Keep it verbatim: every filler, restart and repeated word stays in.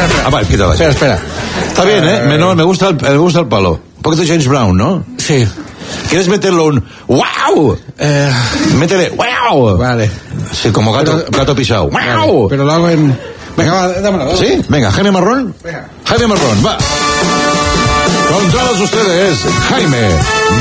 espera. Ah, vale, quítala. Espera, espera. Está bien, ¿eh? Me, no, me, gusta el, me gusta el palo. Un poquito de James Brown, ¿no? Sí. ¿Quieres meterlo un wow? Eh, Métele wow. vale. Sí, como gato, Pero- gato pisado. Vale, Wow. pero lo hago en... Venga, va, dámelo. dámelo. ¿Sí? Venga, Jaime Marrón. Venga. Jaime Marrón, va. Con todos ustedes, Jaime